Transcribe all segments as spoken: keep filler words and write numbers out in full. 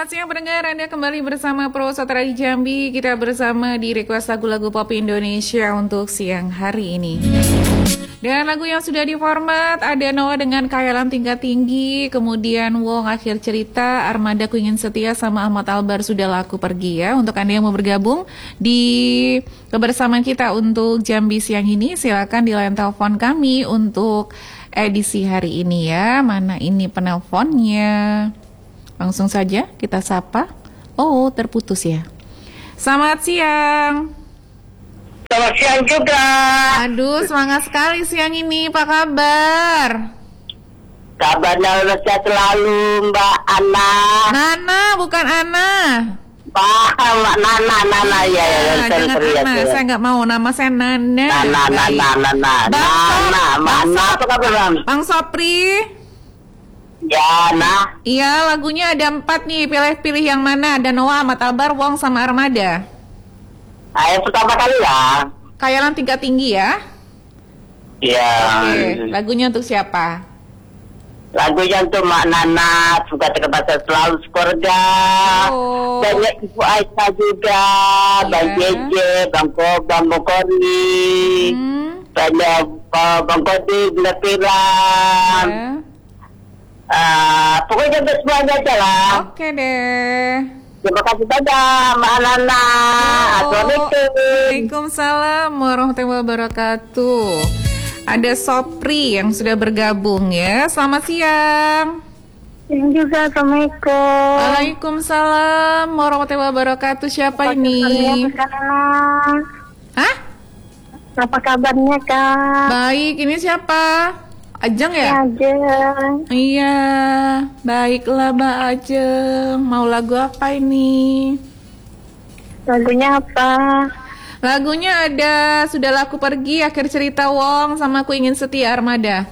Selamat siang pendengar, Anda kembali bersama Pro Satra di Jambi. Kita bersama di request lagu-lagu pop Indonesia untuk siang hari ini. Dan lagu yang sudah diformat ada Noah dengan Khayalan Tingkat Tinggi, kemudian Wong Akhir Cerita, Armada Ku Ingin Setia, sama Ahmad Albar Sudah Laku Pergi ya. Untuk Anda yang mau bergabung di kebersamaan kita untuk Jambi siang ini, silakan di line telepon kami untuk edisi hari ini ya. Mana ini penelponnya? Langsung saja kita sapa. Oh, terputus ya. Selamat siang. Selamat siang juga. Aduh, semangat sekali siang ini. Apa kabar? Kabarnya sehat selalu, Mbak Ana. Nana, bukan Ana. Mbak Nana, Nana ya. ya, ya jangan sorry, Ana, ya, saya nggak mau. Nama saya Nana. Nana, Nana, Nana, Nana, Mana apa kabar, Bang? Bang Sopri. Ya, nah. Iya, lagunya ada empat nih. Pilih-pilih yang mana? Ada Noah, Ahmad Albar, Wong, sama Armada. Nah, yang pertama kali ya. Khayalan Tingkat Tinggi ya. Iya. Oke, lagunya untuk siapa? Lagunya untuk Mak Nana, suka terkebaca selalu sekeluarga. Oh. Banyak Ibu Aisyah juga, Iya. Bang Jeje, Bang Ko, Bang Bokori. Hmm. Banyak uh, Bang Kodi, Bunda Piram. Ya. Uh, pokoknya untuk semuanya aja lah. Oke deh. Terima kasih banyak Mbak Nana. Assalamualaikum. Waalaikumsalam warahmatullahi wabarakatuh. Ada Sopri yang sudah bergabung ya. Selamat siang. Yang juga, Assalamualaikum. Waalaikumsalam warahmatullahi wabarakatuh. Siapa ini? Apa kabarnya, Hah? Apa kabarnya, Kak? Baik, ini siapa? Ajeng ya? Ajeng. Iya, baiklah Mbak Ajeng. Mau lagu apa ini? Lagunya apa? Lagunya ada Sudah Laku Pergi, Akhir Cerita Wong, sama Aku Ingin Setia Armada.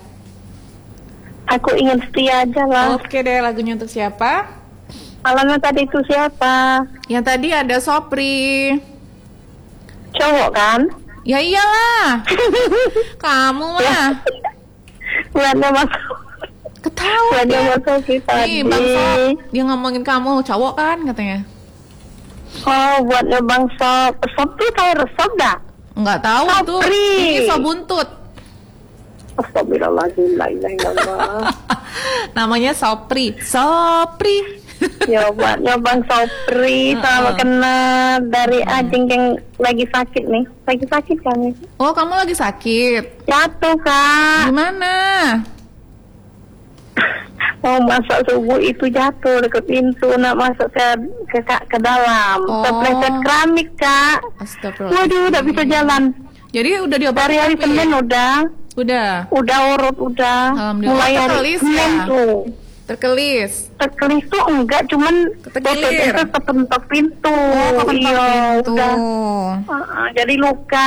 Aku ingin setia aja lah. Oke deh, lagunya untuk siapa? Malamnya tadi itu siapa? Yang tadi ada Sopri. Cowok kan? Ya iyalah. Kamu mah Buatnya masuk. ketawa Buatnya ya. masuk kita Nih Bang Sop, dia ngomongin kamu cowok kan katanya. Oh, buatnya Bang Sob. Sob tuh kayak resop dah. Enggak tahu tuh. Sopri. Ini so buntut. Astagfirullahaladzim, la ilaha illallah. Namanya Sopri. Sopri. Ya buatnya Bang Sopri, sama kenal dari Ajeng yang lagi sakit nih. Lagi sakit kami. Oh, kamu lagi sakit. Jatuh, Kak. Gimana? Mau masuk subuh itu jatuh dekat pintu, nak masuk ke ke ke, ke dalam. Oh. Terpleset keramik, Kak. Astagfirullah. Waduh, udah bisa jalan. Jadi udah diobatin Dari hari tapi? Senin udah, Udah. udah urut udah. Alhamdulillah. Mulai hari Terkelis Senin ya? tuh. Terkelis. Terkelis tuh enggak, cuman Ketegilir. botolnya tuh kepentok pintu. Oh, kepentok Iya, pintu. udah. Uh, uh, jadi luka.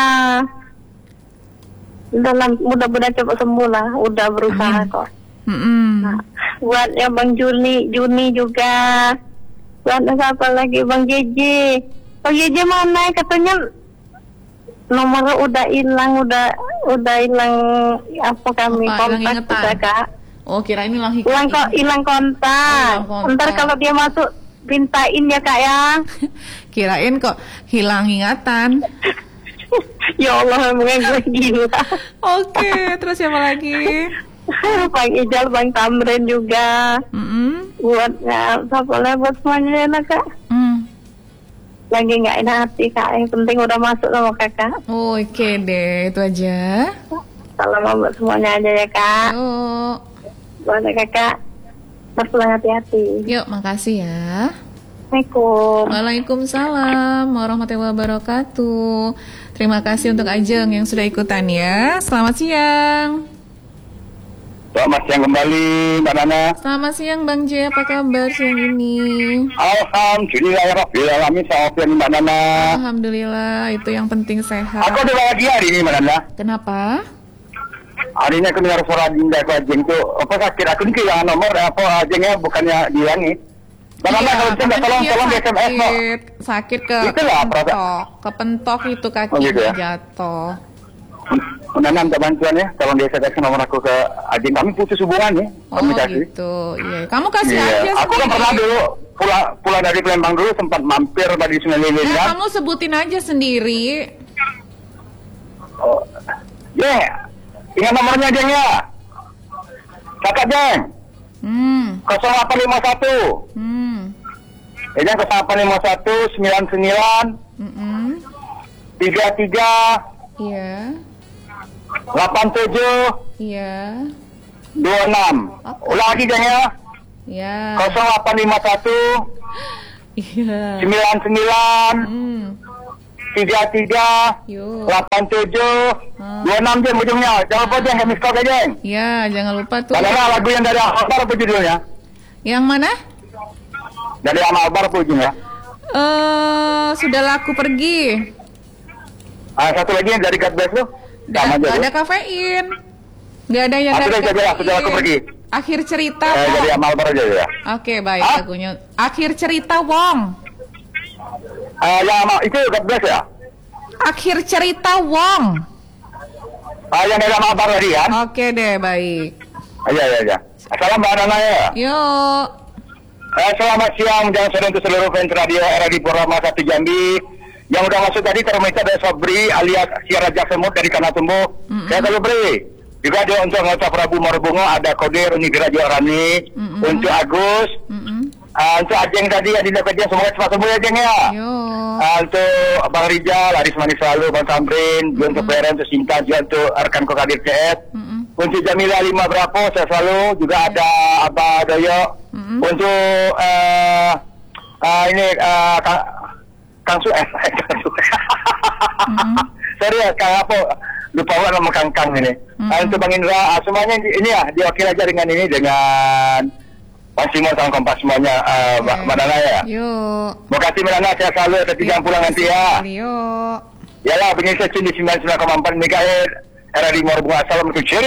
Dalam mudah-mudahan cepat sembuh lah. Udah berusaha Amin. kok. Mm-mm. Nah, buat yang Bang Juni, Juni juga. Buat siapa lagi, Bang Jeje. Oh Jeje mana? Katanya nomornya udah hilang, udah udah hilang apa kami Apa, hilang kontak ingatan? kita, Kak. Oh, kirain hilang hik- Hilang kok, hilang kontak. Oh, hilang kontak. Ntar kalau dia masuk mintain ya, Kak ya. Kirain kok hilang ingatan. Ya Allah, emang gue gila. Oke, terus siapa lagi? Bang Ijal, Bang Tamrin juga. Mm-mm. Buat ya, siapa lagi buat semuanya enak, Kak. Mm. Lagi nggak enak hati, Kak. Yang penting udah masuk sama Kakak. Oke deh, itu aja. Salam buat semuanya aja ya, Kak. Yuk, Buat Kakak, berpulang hati-hati. yuk, makasih ya. Assalamualaikum. Waalaikumsalam warahmatullahi wabarakatuh. Terima kasih untuk Ajeng yang sudah ikutan ya. Selamat siang. Selamat siang kembali Mbak Nana. Selamat siang Bang J, apa kabar siang ini? Alhamdulillah ya Rabbil Alamin. Selamat siang Mbak Nana. Alhamdulillah, itu yang penting sehat. Aku ada bahagia hari ini Mbak Nana. Kenapa? Hari ini aku dengar suara Dinda ke Ajeng tuh. Apa sakit aku ini kehilangan nomor apa Ajengnya bukannya dihilangi. Mbak Nana kalau bisa nggak tolong dia tolong di S M S no. sakit, sakit ke Itulah, kepentok, kepentok itu kakinya Oh, gitu ya? jatuh. Mbak Nana minta bantuan ya. Tolong di S M S nomor aku ke Ajeng. Kami putus hubungan ya. Oh Komunikasi. gitu, iya. Kamu kasih Iya. aja Aku kan sendiri. pernah dulu pulang pulang dari Palembang dulu sempat mampir di Sungai Lilin Nah, kan. kamu sebutin aja sendiri. Oh. Jeng, ingat nomornya Jeng ya. Kakak Jeng. Hmm. nol delapan lima satu. Hmm. Ya Jeng, nol delapan lima satu sembilan sembilan Mm-mm. tiga tiga Iya. delapan tujuh Iya. dua enam. Ulang lagi Jeng ya. Iya. nol delapan lima satu Iya. sembilan sembilan Hmm. tiga tiga Yuk. delapan tujuh Hmm. dua enam Jeng ujungnya. Jangan lupa Jeng, kami skor Jeng. Ya, jangan lupa tuh. Karena lagu yang dari Albar apa judulnya? Yang mana? Dari Albar apa ujungnya? Eh, sudah laku pergi. Ah, satu lagi yang dari God Bless lu. Nggak Sama aja nggak tuh. ada kafein. Nggak ada yang Ah, dari sudah, sudah, kafein. sudah, aku pergi. Akhir cerita, Eh, dari Wong. Albar aja ya. Oke, baik Hah? lagunya. Akhir cerita, Wong. Ah, yang Amal itu God Bless ya? Akhir cerita, Wong. Ah, yang dari Albar tadi kan? Oke deh, baik. Ah, iya, iya, iya. Assalamualaikum Mbak Nana ya. Yuk. Eh, selamat siang dan sore untuk seluruh fans radio R R D Purama satu Jambi. Yang udah masuk tadi terutama ada Sobri alias si Raja Semut dari Kanatumbo. Mm-mm. Saya kalau beri. Juga ada untuk Ngota Prabu Morbungo ada Kodir Unigira Joarani. Mm-mm. Untuk Agus. Mm-mm. Ah, untuk Ajeng tadi yang didapat dia semoga cepat sembuh ya Jeng ya. Yuk. Ah, untuk Bang Rijal, Aris Manis selalu, Bang Samrin, juga untuk Peren, untuk Sinta, juga untuk rekan Kokadir C S. Mm-mm. Untuk Jamila Lima Brapo, saya selalu, juga ada Abah Doyo. Mm-mm. Untuk eh ah, ini eh, Kang Kang Su, eh Kang Su. Mm-mm. Sorry ya, Kang apa? Lupa banget nama Kang Kang ini. Mm-mm. Ah, untuk Bang Indra, ah, semuanya ini, ini ya, diwakil aja dengan ini, dengan Bang Simon sama Kompas semuanya, uh, Mbak Mbak Nana ya. Yuk. Mau kasih Mbak Nana, saya selalu ada tiga pulang nanti ya. Yuk. Yalah, begini saya di sembilan puluh sembilan koma empat M H Z R R D Morbunga. Assalamualaikum.